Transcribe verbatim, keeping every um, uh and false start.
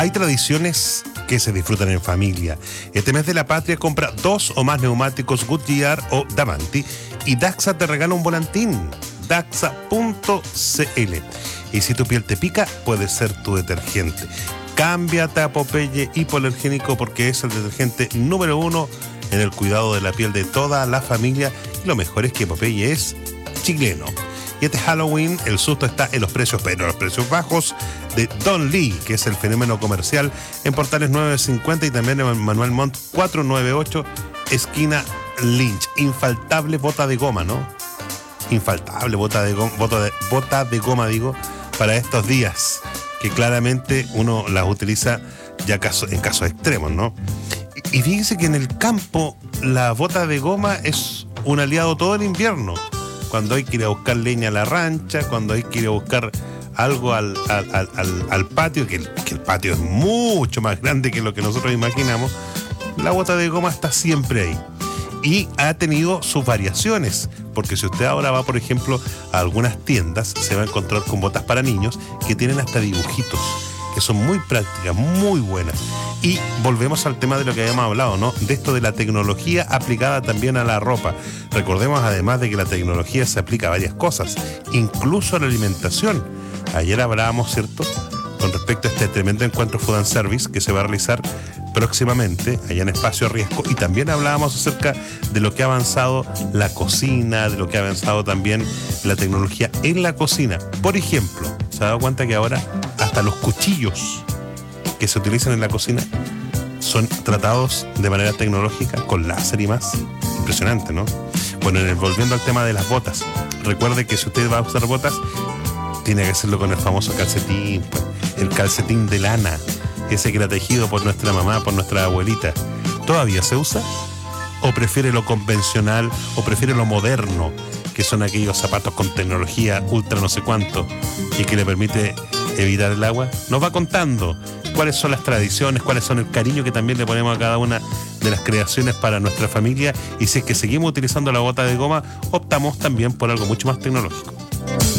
Hay tradiciones que se disfrutan en familia. Este mes de la patria compra dos o más neumáticos Goodyear o Davanti y Daxa te regala un volantín. Daxa punto c l. Y si tu piel te pica, puede ser tu detergente. Cámbiate a Popeye hipoalergénico porque es el detergente número uno en el cuidado de la piel de toda la familia. Y lo mejor es que Popeye es chileno. Y este Halloween el susto está en los precios, pero los precios bajos de Don Lee, que es el fenómeno comercial en Portales nueve cincuenta y también en Manuel Montt cuatrocientos noventa y ocho, esquina Lynch. Infaltable bota de goma, ¿no? Infaltable bota de goma, bota de, bota de goma, digo, para estos días, que claramente uno las utiliza ya caso, en casos extremos, ¿no? Y, y fíjense que en el campo la bota de goma es un aliado todo el invierno. Cuando hay que ir a buscar leña a la rancha, cuando hay que ir a buscar algo al, al, al, al, al patio, que el, que el patio es mucho más grande que lo que nosotros imaginamos, la bota de goma está siempre ahí. Y ha tenido sus variaciones, porque si usted ahora va, por ejemplo, a algunas tiendas, se va a encontrar con botas para niños que tienen hasta dibujitos, que son muy prácticas, muy buenas. Y volvemos al tema de lo que habíamos hablado, ¿no? De esto de la tecnología aplicada también a la ropa. Recordemos además de que la tecnología se aplica a varias cosas, incluso a la alimentación. Ayer hablábamos, ¿cierto?, con respecto a este tremendo encuentro Food and Service que se va a realizar próximamente allá en Espacio Riesgo, y también hablábamos acerca de lo que ha avanzado la cocina, de lo que ha avanzado también la tecnología en la cocina. Por ejemplo, ¿se ha dado cuenta que ahora hasta los cuchillos que se utilizan en la cocina son tratados de manera tecnológica con láser y más? Impresionante, ¿no? Bueno, volviendo al tema de las botas, recuerde que si usted va a usar botas, tiene que hacerlo con el famoso calcetín, pues, el calcetín de lana, ese que era tejido por nuestra mamá, por nuestra abuelita. ¿Todavía se usa? ¿O prefiere lo convencional, o prefiere lo moderno, que son aquellos zapatos con tecnología ultra no sé cuánto y que le permite evitar el agua? Nos va contando cuáles son las tradiciones, cuáles son el cariño que también le ponemos a cada una de las creaciones para nuestra familia, y si es que seguimos utilizando la bota de goma, optamos también por algo mucho más tecnológico.